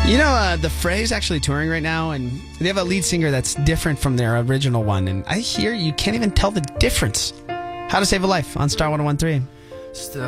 You know, The Fray's actually touring right now, and they have a lead singer that's different from their original one, and I hear you can't even tell the difference. How to Save a Life on Star 101.3.